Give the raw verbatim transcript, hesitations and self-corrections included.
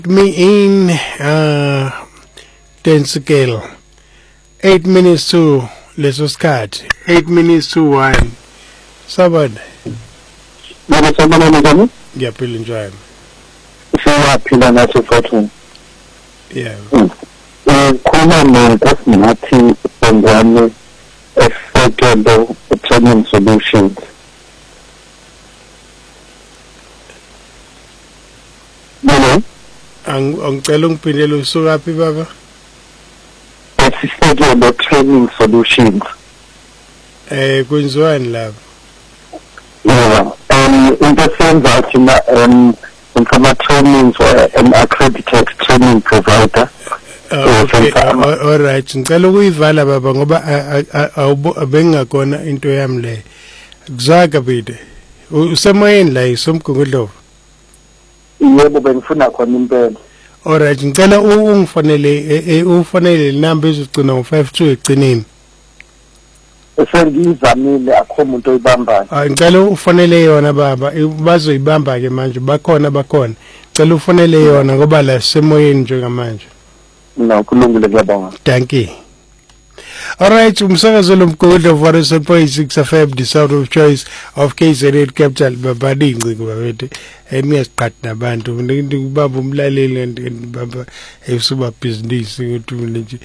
Me in uh ten scale. Eight minutes to leso skhathi. Eight minutes to one. Sabad. Mara sabana njani? Ngiyaphila njani? Siyaphila naso futhi. Yeah. Eh khona nonke singathi ngwane affordable training solutions. Hello. Angicela ungiphindele usuka phi baba? Affordable training solutions. Eh kwenziwani lapho? Yeah. Um into senza thina um informa trainings or an accredited training provider. Uh, okay, uh, all right. Ngicela ukuyivala baba ngoba abengakona into yami le. Kuzaka bide. Usemoyeni la isomgungudlovu. Yebo bengifuna khona impela. All right, ngicela ungifonele ufonele inamba ezogcina ngo five two egcineni. Esengizamile akho umuntu oyibambayo. Ah ngicela ufonele yona baba bazoyibamba ke manje bakhona bakhona. Ngicela ufonele yona ngoba la semoyeni njengamanje. No kulungile ngiyabonga. Thank you. All right, umsakazo lomgodi of one point six F M, the sound of choice of K Z N Capital. Babadi ngcinga bafethu emiyasiqhathi nabantu ngibaba umlaleli baba esuba business ukuthi nje